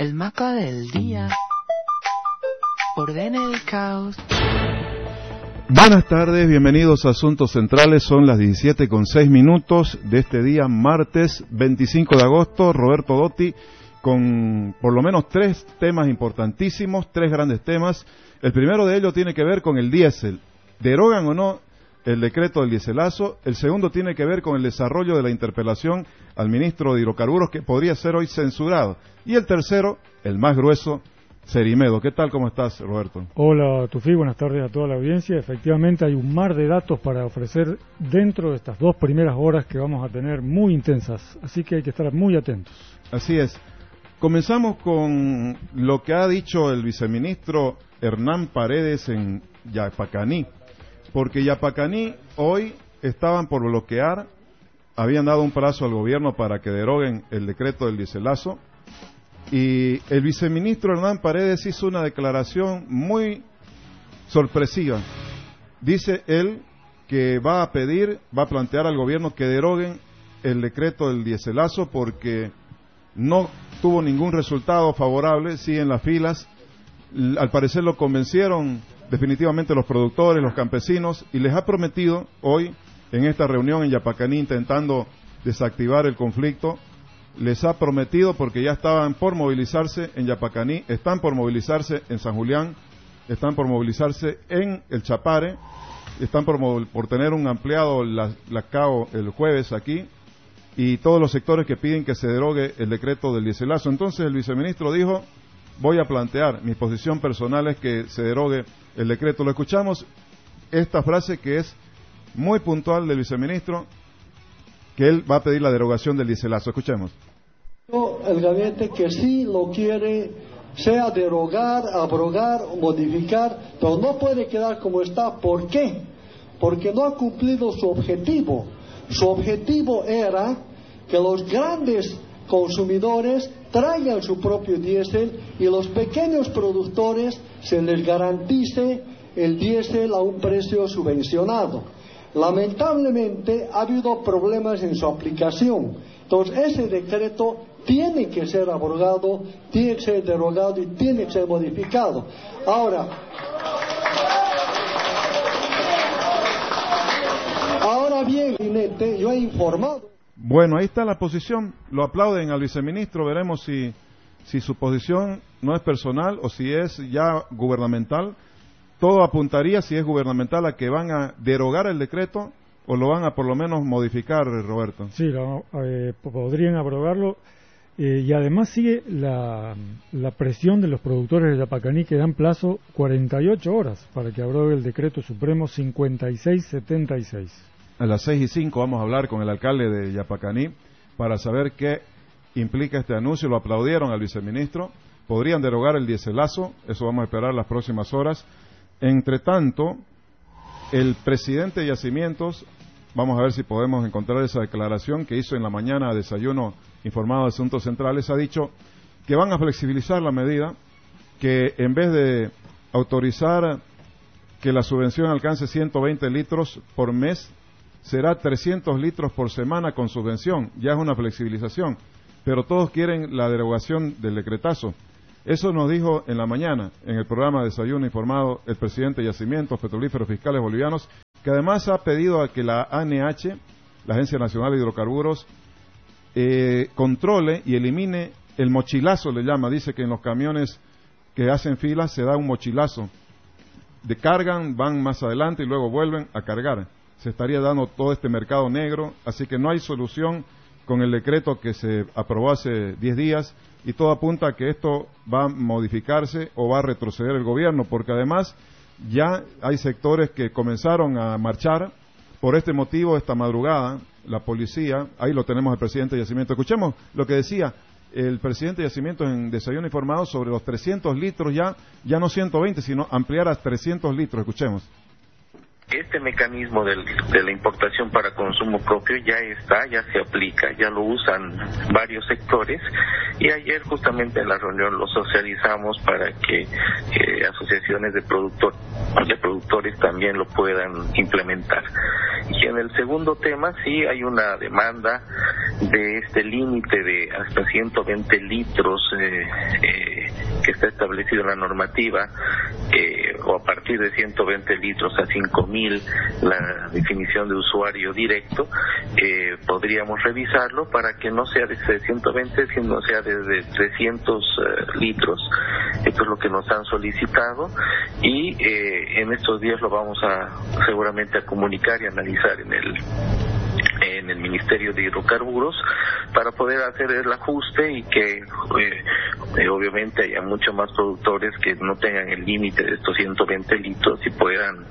El mapa del día ordena el caos. Buenas tardes, bienvenidos a Asuntos Centrales, son las 17:06 de este día, martes 25 de agosto, Roberto Dotti, con por lo menos tres temas importantísimos, tres grandes temas. El primero de ellos tiene que ver con el diésel, ¿derogan o no el decreto del dieselazo? El segundo tiene que ver con el desarrollo de la interpelación al ministro de Hidrocarburos, que podría ser hoy censurado. Y el tercero, el más grueso, Cerimedo. ¿Qué tal? ¿Cómo estás, Roberto? Hola, Tufi, buenas tardes a toda la audiencia. Efectivamente hay un mar de datos para ofrecer dentro de estas dos primeras horas que vamos a tener muy intensas, así que hay que estar muy atentos. Así es. Comenzamos con lo que ha dicho el viceministro Hernán Paredes en Yapacaní, porque Yapacaní hoy estaban por bloquear, habían dado un plazo al gobierno para que deroguen el decreto del dieselazo, y el viceministro Hernán Paredes hizo una declaración muy sorpresiva. Dice él que va a plantear al gobierno que deroguen el decreto del dieselazo porque no tuvo ningún resultado favorable, siguen las filas, al parecer lo convencieron definitivamente los productores, los campesinos, y les ha prometido hoy, en esta reunión en Yapacaní, intentando desactivar el conflicto, les ha prometido, porque ya estaban por movilizarse en Yapacaní, están por movilizarse en San Julián, están por movilizarse en el Chapare, están por tener un ampliado la CAO el jueves aquí, y todos los sectores que piden que se derogue el decreto del dieselazo. Entonces el viceministro dijo: voy a plantear, mi posición personal es que se derogue el decreto. Lo escuchamos, esta frase que es muy puntual del viceministro, que él va a pedir la derogación del dieselazo. Escuchemos. El gabinete que sí lo quiere, sea derogar, abrogar, modificar, pero no puede quedar como está. ¿Por qué? Porque no ha cumplido su objetivo. Su objetivo era que los grandes consumidores traigan su propio diésel y los pequeños productores se les garantice el diésel a un precio subvencionado. Lamentablemente ha habido problemas en su aplicación. Entonces ese decreto tiene que ser abrogado, tiene que ser derogado y tiene que ser modificado. Ahora bien, yo he informado. Bueno, ahí está la posición, lo aplauden al viceministro, veremos si su posición no es personal o si es ya gubernamental. Todo apuntaría, si es gubernamental, a que van a derogar el decreto o lo van a por lo menos modificar, Roberto. Sí, podrían abrogarlo, y además sigue la presión de los productores de Yapacaní, que dan plazo 48 horas para que abrogue el decreto supremo 5676. A las 6:05 vamos a hablar con el alcalde de Yapacaní para saber qué implica este anuncio. Lo aplaudieron al viceministro. Podrían derogar el dieselazo, eso vamos a esperar las próximas horas. Entre tanto, el presidente de Yacimientos, vamos a ver si podemos encontrar esa declaración que hizo en la mañana a Desayuno Informado de Asuntos Centrales, ha dicho que van a flexibilizar la medida, que en vez de autorizar que la subvención alcance 120 litros por mes, será 300 litros por semana con subvención. Ya es una flexibilización, pero todos quieren la derogación del decretazo. Eso nos dijo en la mañana, en el programa Desayuno Informado, el presidente de Yacimientos Petrolíferos Fiscales Bolivianos, que además ha pedido a que la ANH, la Agencia Nacional de Hidrocarburos, controle y elimine el mochilazo, le llama. Dice que en los camiones que hacen filas se da un mochilazo. Cargan, van más adelante y luego vuelven a cargar. Se estaría dando todo este mercado negro, así que no hay solución con el decreto que se aprobó hace 10 días, y todo apunta a que esto va a modificarse o va a retroceder el gobierno, porque además ya hay sectores que comenzaron a marchar por este motivo esta madrugada. La policía, ahí lo tenemos el presidente de Yacimientos. Escuchemos lo que decía el presidente de Yacimientos en Desayuno Informado sobre los 300 litros, ya no 120, sino ampliar a 300 litros. Escuchemos. Este mecanismo de la importación para consumo propio ya se aplica, ya lo usan varios sectores, y ayer justamente en la reunión lo socializamos para que asociaciones de productores también lo puedan implementar. Y en el segundo tema sí hay una demanda de este límite de hasta 120 litros que está establecido en la normativa, o a partir de 120 litros a 5.000 la definición de usuario directo. Podríamos revisarlo para que no sea desde 120, sino sea desde 300 litros. Esto es lo que nos han solicitado y en estos días lo vamos a seguramente a comunicar y analizar en el Ministerio de Hidrocarburos para poder hacer el ajuste y que obviamente haya muchos más productores que no tengan el límite de estos 120 litros y puedan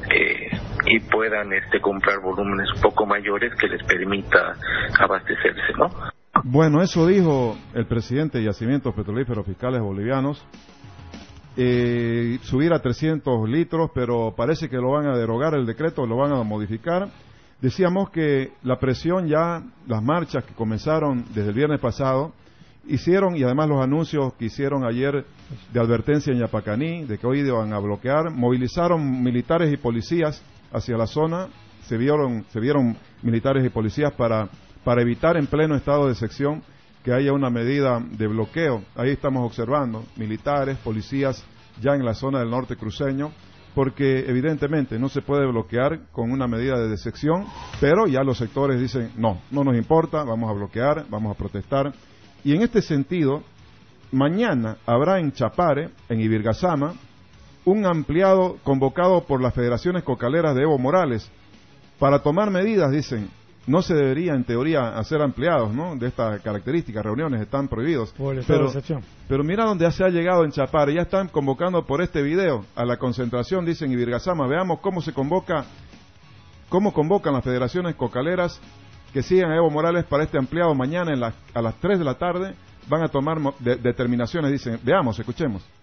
comprar volúmenes un poco mayores que les permita abastecerse, ¿no? Bueno, eso dijo el presidente de Yacimientos Petrolíferos Fiscales Bolivianos, subir a 300 litros, pero parece que lo van a derogar el decreto, lo van a modificar. Decíamos que la presión ya, las marchas que comenzaron desde el viernes pasado, hicieron, y además los anuncios que hicieron ayer de advertencia en Yapacaní, de que hoy iban a bloquear, movilizaron militares y policías hacia la zona, se vieron militares y policías para evitar en pleno estado de sección que haya una medida de bloqueo. Ahí estamos observando militares, policías ya en la zona del norte cruceño, porque evidentemente no se puede bloquear con una medida de sección, pero ya los sectores dicen, no nos importa, vamos a bloquear, vamos a protestar. Y en este sentido, mañana habrá en Chapare, en Ibirgazama, un ampliado convocado por las federaciones cocaleras de Evo Morales para tomar medidas, dicen. No se debería, en teoría, hacer ampliados, ¿no? De esta característica, reuniones están prohibidos. Por el estado de excepción. Pero mira dónde se ha llegado en Chapare, ya están convocando por este video a la concentración, dicen Ibirgazama. Veamos cómo convocan las federaciones cocaleras que sigan a Evo Morales para este ampliado mañana a las 3 de la tarde. Van a tomar determinaciones, dicen. Veamos, escuchemos.